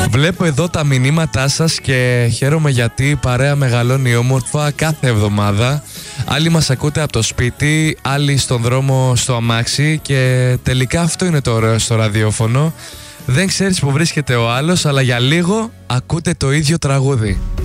Βλέπω εδώ τα μηνύματά σας και χαίρομαι γιατί η παρέα μεγαλώνει όμορφα κάθε εβδομάδα. Άλλοι μας ακούτε από το σπίτι, άλλοι στον δρόμο στο αμάξι και τελικά αυτό είναι το ωραίο στο ραδιόφωνο. Δεν ξέρεις που βρίσκεται ο άλλος, αλλά για λίγο ακούτε το ίδιο τραγούδι.